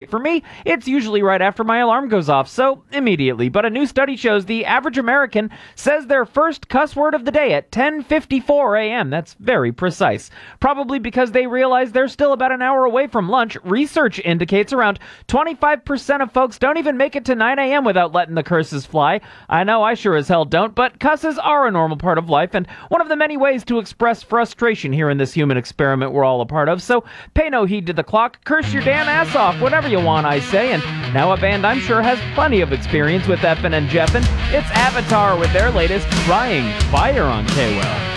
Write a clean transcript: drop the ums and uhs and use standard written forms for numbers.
For me, it's usually right after my alarm goes off, so immediately. But a new study shows the average American says their first cuss word of the day at 10:54 a.m. That's very precise. Probably because they realize they're still about an hour away from lunch. Research indicates around 25% of folks don't even make it to 9 a.m. without letting the curses fly. I know I sure as hell don't, but cusses are a normal part of life and one of the many ways to express frustration here in this human experiment we're all a part of. So pay no heed to the clock, curse your damn ass off, whatever you want, I say. And now a band I'm sure has plenty of experience with effing and jeffing. It's Avatar with their latest Crying Fire on KWEL.